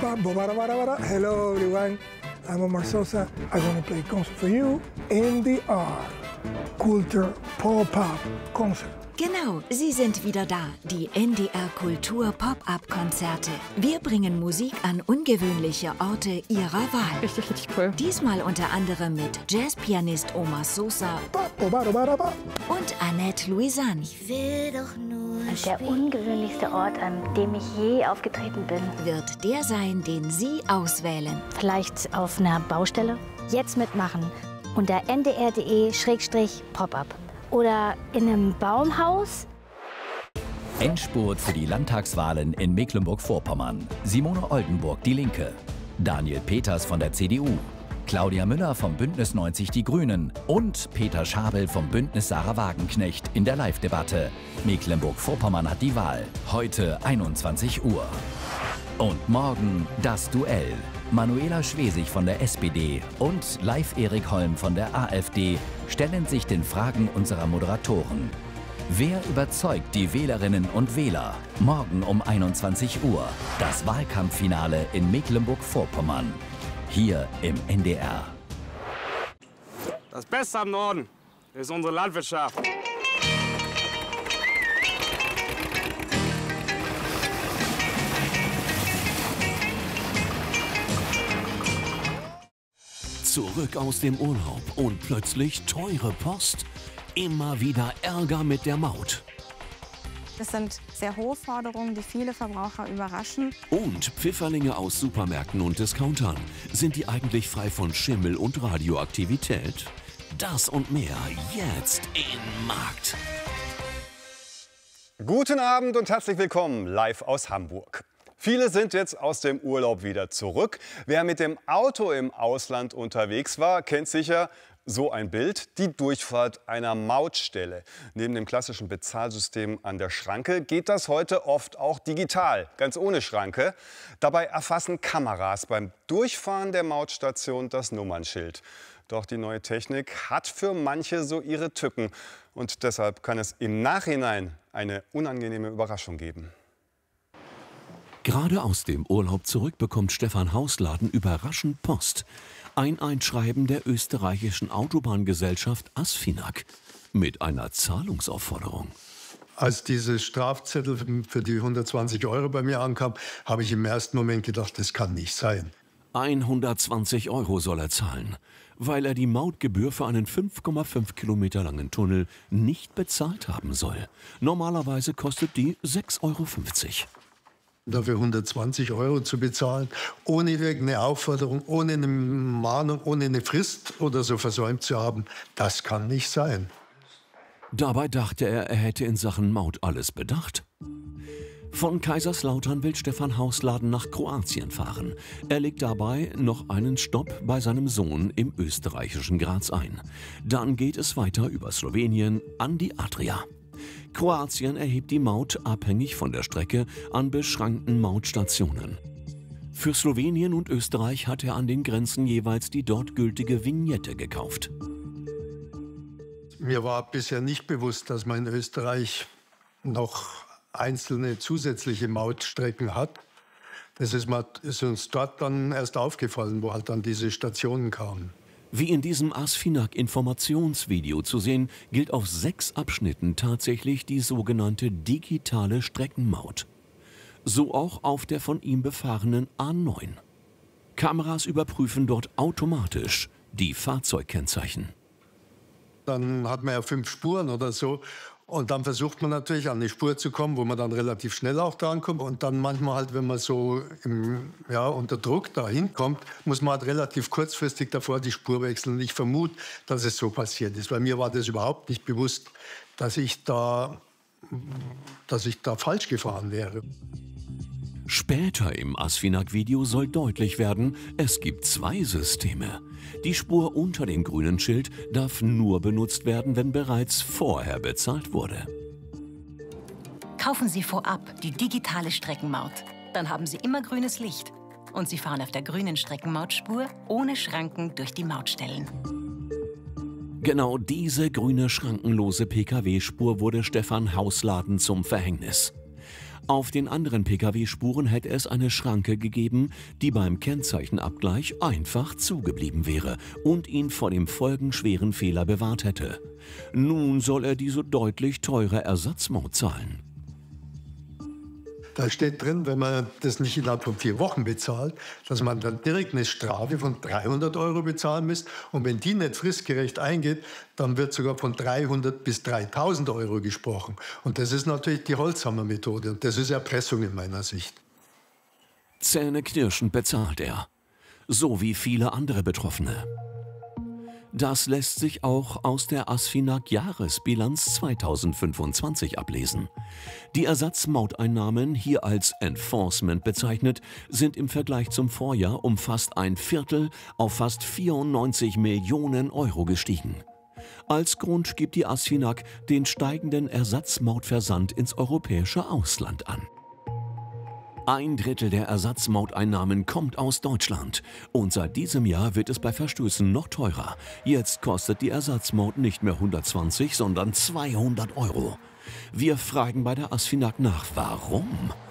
Hello everyone, I'm Omar Sosa. I'm going to play a concert for you. NDR, Kultur Pop-Up Concert. Genau, sie sind wieder da, die NDR Kultur Pop-Up-Konzerte. Wir bringen Musik an ungewöhnliche Orte ihrer Wahl. Richtig, richtig cool. Diesmal unter anderem mit Jazzpianist Omar Sosa und Annette Louisanne. Ich will doch nur Der ungewöhnlichste Ort, an dem ich je aufgetreten bin. Wird der sein, den Sie auswählen. Vielleicht auf einer Baustelle? Jetzt mitmachen. Unter ndr.de/pop-up. Oder in einem Baumhaus? Endspurt für die Landtagswahlen in Mecklenburg-Vorpommern. Simone Oldenburg, Die Linke. Daniel Peters von der CDU. Claudia Müller vom Bündnis 90 Die Grünen. Und Peter Schabel vom Bündnis Sarah Wagenknecht in der Live-Debatte. Mecklenburg-Vorpommern hat die Wahl. Heute 21 Uhr. Und morgen das Duell. Manuela Schwesig von der SPD und Live Erik Holm von der AfD stellen sich den Fragen unserer Moderatoren. Wer überzeugt die Wählerinnen und Wähler? Morgen um 21 Uhr. Das Wahlkampffinale in Mecklenburg-Vorpommern. Hier im NDR. Das Beste am Norden ist unsere Landwirtschaft. Zurück aus dem Urlaub und plötzlich teure Post. Immer wieder Ärger mit der Maut. Das sind sehr hohe Forderungen, die viele Verbraucher überraschen. Und Pfifferlinge aus Supermärkten und Discountern. Sind die eigentlich frei von Schimmel und Radioaktivität? Das und mehr jetzt in Markt. Guten Abend und herzlich willkommen live aus Hamburg. Viele sind jetzt aus dem Urlaub wieder zurück. Wer mit dem Auto im Ausland unterwegs war, kennt sicher so ein Bild, die Durchfahrt einer Mautstelle. Neben dem klassischen Bezahlsystem an der Schranke geht das heute oft auch digital, ganz ohne Schranke. Dabei erfassen Kameras beim Durchfahren der Mautstation das Nummernschild. Doch die neue Technik hat für manche so ihre Tücken. Und deshalb kann es im Nachhinein eine unangenehme Überraschung geben. Gerade aus dem Urlaub zurück bekommt Stefan Hausladen überraschend Post. Ein Einschreiben der österreichischen Autobahngesellschaft ASFINAG mit einer Zahlungsaufforderung. Als diese Strafzettel für die 120 € bei mir ankam, habe ich im ersten Moment gedacht, das kann nicht sein. 120 € soll er zahlen, weil er die Mautgebühr für einen 5,5 Kilometer langen Tunnel nicht bezahlt haben soll. Normalerweise kostet die 6,50 €. Dafür 120 € zu bezahlen, ohne irgendeine Aufforderung, ohne eine Mahnung, ohne eine Frist oder so versäumt zu haben, das kann nicht sein. Dabei dachte er, er hätte in Sachen Maut alles bedacht. Von Kaiserslautern will Stefan Hausladen nach Kroatien fahren. Er legt dabei noch einen Stopp bei seinem Sohn im österreichischen Graz ein. Dann geht es weiter über Slowenien an die Adria. Kroatien erhebt die Maut abhängig von der Strecke an beschränkten Mautstationen. Für Slowenien und Österreich hat er an den Grenzen jeweils die dort gültige Vignette gekauft. Mir war bisher nicht bewusst, dass man in Österreich noch einzelne zusätzliche Mautstrecken hat. Das ist uns dort dann erst aufgefallen, wo halt dann diese Stationen kamen. Wie in diesem ASFINAG-Informationsvideo zu sehen, gilt auf 6 Abschnitten tatsächlich die sogenannte digitale Streckenmaut. So auch auf der von ihm befahrenen A9. Kameras überprüfen dort automatisch die Fahrzeugkennzeichen. Dann hat man ja 5 Spuren oder so. Und dann versucht man natürlich an eine Spur zu kommen, wo man dann relativ schnell auch dran kommt. Und dann manchmal halt, wenn man so unter Druck da hinkommt, muss man halt relativ kurzfristig davor die Spur wechseln. Und ich vermute, dass es so passiert ist. Bei mir war das überhaupt nicht bewusst, dass ich da falsch gefahren wäre. Später im ASFINAG-Video soll deutlich werden, es gibt 2 Systeme. Die Spur unter dem grünen Schild darf nur benutzt werden, wenn bereits vorher bezahlt wurde. Kaufen Sie vorab die digitale Streckenmaut. Dann haben Sie immer grünes Licht. Und Sie fahren auf der grünen Streckenmautspur ohne Schranken durch die Mautstellen. Genau diese grüne schrankenlose Pkw-Spur wurde Stefan Hausladen zum Verhängnis. Auf den anderen Pkw-Spuren hätte es eine Schranke gegeben, die beim Kennzeichenabgleich einfach zugeblieben wäre und ihn vor dem folgenschweren Fehler bewahrt hätte. Nun soll er diese deutlich teure Ersatzmaut zahlen. Da steht drin, wenn man das nicht innerhalb von 4 Wochen bezahlt, dass man dann direkt eine Strafe von 300 € bezahlen muss. Und wenn die nicht fristgerecht eingeht, dann wird sogar von 300 bis 3.000 € gesprochen. Und das ist natürlich die Holzhammer-Methode. Und das ist Erpressung in meiner Sicht. Zähneknirschend bezahlt er. So wie viele andere Betroffene. Das lässt sich auch aus der ASFINAG-Jahresbilanz 2025 ablesen. Die Ersatzmauteinnahmen, hier als Enforcement bezeichnet, sind im Vergleich zum Vorjahr um fast ein Viertel auf fast 94 Millionen € gestiegen. Als Grund gibt die ASFINAG den steigenden Ersatzmautversand ins europäische Ausland an. 1/3 der Ersatzmauteinnahmen kommt aus Deutschland. Und seit diesem Jahr wird es bei Verstößen noch teurer. Jetzt kostet die Ersatzmaut nicht mehr 120, sondern 200 €. Wir fragen bei der ASFINAG nach, warum?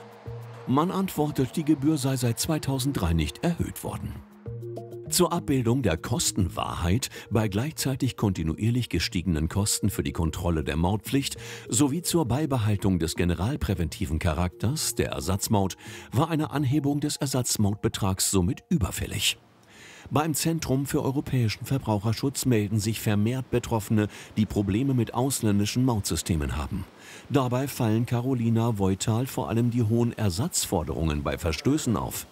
Man antwortet, die Gebühr sei seit 2003 nicht erhöht worden. Zur Abbildung der Kostenwahrheit bei gleichzeitig kontinuierlich gestiegenen Kosten für die Kontrolle der Mautpflicht sowie zur Beibehaltung des generalpräventiven Charakters der Ersatzmaut war eine Anhebung des Ersatzmautbetrags somit überfällig. Beim Zentrum für europäischen Verbraucherschutz melden sich vermehrt Betroffene, die Probleme mit ausländischen Mautsystemen haben. Dabei fallen Carolina Voital vor allem die hohen Ersatzforderungen bei Verstößen auf.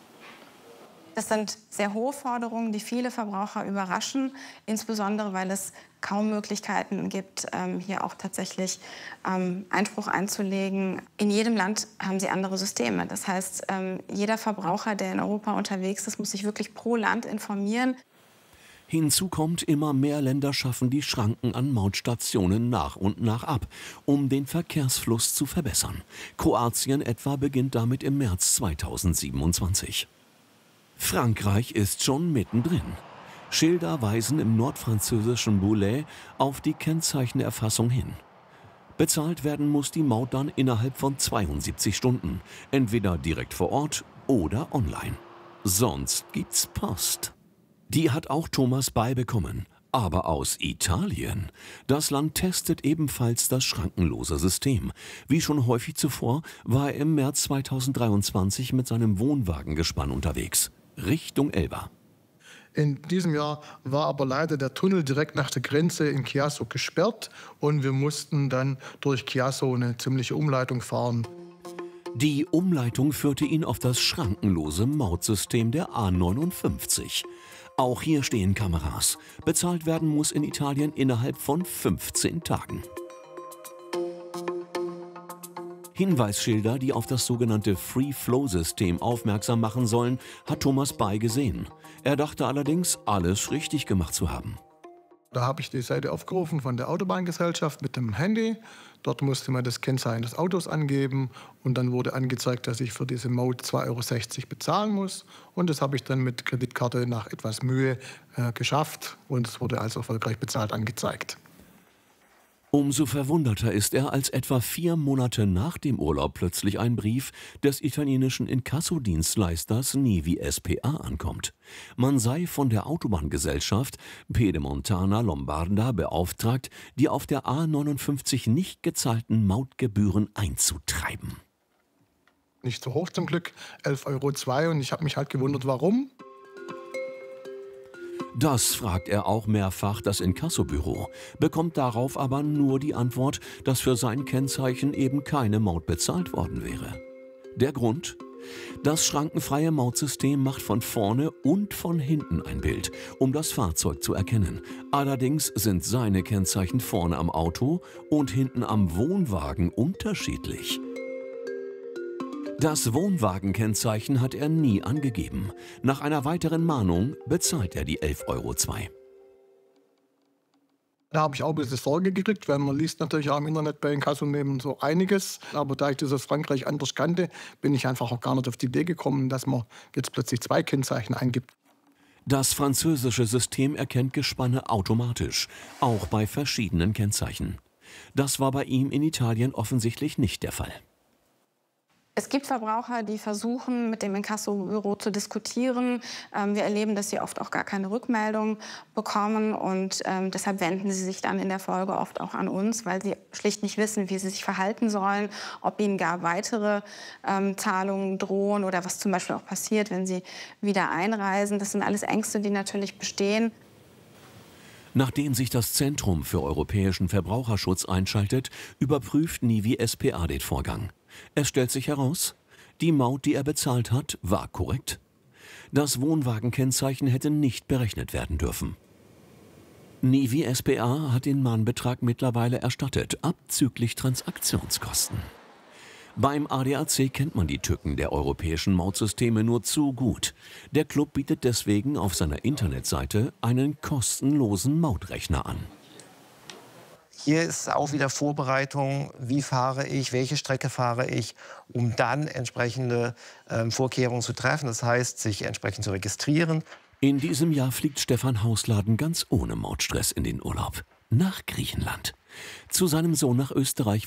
Das sind sehr hohe Forderungen, die viele Verbraucher überraschen, insbesondere weil es kaum Möglichkeiten gibt, hier auch tatsächlich Einspruch einzulegen. In jedem Land haben sie andere Systeme. Das heißt, jeder Verbraucher, der in Europa unterwegs ist, muss sich wirklich pro Land informieren. Hinzu kommt, immer mehr Länder schaffen die Schranken an Mautstationen nach und nach ab, um den Verkehrsfluss zu verbessern. Kroatien etwa beginnt damit im März 2027. Frankreich ist schon mittendrin. Schilder weisen im nordfranzösischen Boulay auf die Kennzeichenerfassung hin. Bezahlt werden muss die Maut dann innerhalb von 72 Stunden, entweder direkt vor Ort oder online. Sonst gibt's Post. Die hat auch Thomas beibekommen, aber aus Italien. Das Land testet ebenfalls das schrankenlose System. Wie schon häufig zuvor war er im März 2023 mit seinem Wohnwagengespann unterwegs. Richtung Elba. In diesem Jahr war aber leider der Tunnel direkt nach der Grenze in Chiasso gesperrt und wir mussten dann durch Chiasso eine ziemliche Umleitung fahren. Die Umleitung führte ihn auf das schrankenlose Mautsystem der A59. Auch hier stehen Kameras. Bezahlt werden muss in Italien innerhalb von 15 Tagen. Hinweisschilder, die auf das sogenannte Free-Flow-System aufmerksam machen sollen, hat Thomas Bay gesehen. Er dachte allerdings, alles richtig gemacht zu haben. Da habe ich die Seite aufgerufen von der Autobahngesellschaft mit dem Handy. Dort musste man das Kennzeichen des Autos angeben und dann wurde angezeigt, dass ich für diese Maut 2,60 € bezahlen muss. Und das habe ich dann mit Kreditkarte nach etwas Mühe geschafft und es wurde als erfolgreich bezahlt angezeigt. Umso verwunderter ist er, als etwa 4 Monate nach dem Urlaub plötzlich ein Brief des italienischen Inkassodienstleisters Nivi SpA ankommt. Man sei von der Autobahngesellschaft Pedemontana Lombarda beauftragt, die auf der A59 nicht gezahlten Mautgebühren einzutreiben. Nicht so hoch zum Glück, 11,02 € und ich habe mich halt gewundert, warum. Das fragt er auch mehrfach das Inkassobüro, bekommt darauf aber nur die Antwort, dass für sein Kennzeichen eben keine Maut bezahlt worden wäre. Der Grund? Das schrankenfreie Mautsystem macht von vorne und von hinten ein Bild, um das Fahrzeug zu erkennen. Allerdings sind seine Kennzeichen vorne am Auto und hinten am Wohnwagen unterschiedlich. Das Wohnwagenkennzeichen hat er nie angegeben. Nach einer weiteren Mahnung bezahlt er die 11,02 €. Da habe ich auch ein bisschen Sorge gekriegt, weil man liest natürlich auch im Internet bei Inkassonehmen so einiges. Aber da ich das aus Frankreich anders kannte, bin ich einfach auch gar nicht auf die Idee gekommen, dass man jetzt plötzlich 2 Kennzeichen eingibt. Das französische System erkennt Gespanne automatisch, auch bei verschiedenen Kennzeichen. Das war bei ihm in Italien offensichtlich nicht der Fall. Es gibt Verbraucher, die versuchen, mit dem Inkassobüro zu diskutieren. Wir erleben, dass sie oft auch gar keine Rückmeldung bekommen. Und deshalb wenden sie sich dann in der Folge oft auch an uns, weil sie schlicht nicht wissen, wie sie sich verhalten sollen, ob ihnen gar weitere Zahlungen drohen oder was zum Beispiel auch passiert, wenn sie wieder einreisen. Das sind alles Ängste, die natürlich bestehen. Nachdem sich das Zentrum für europäischen Verbraucherschutz einschaltet, überprüft Nivi SPA den Vorgang. Es stellt sich heraus, die Maut, die er bezahlt hat, war korrekt. Das Wohnwagenkennzeichen hätte nicht berechnet werden dürfen. Nivi SPA hat den Mahnbetrag mittlerweile erstattet, abzüglich Transaktionskosten. Beim ADAC kennt man die Tücken der europäischen Mautsysteme nur zu gut. Der Club bietet deswegen auf seiner Internetseite einen kostenlosen Mautrechner an. Hier ist auch wieder Vorbereitung, wie fahre ich, welche Strecke fahre ich, um dann entsprechende Vorkehrungen zu treffen. Das heißt, sich entsprechend zu registrieren. In diesem Jahr fliegt Stefan Hausladen ganz ohne Mautstress in den Urlaub. Nach Griechenland. Zu seinem Sohn nach Österreich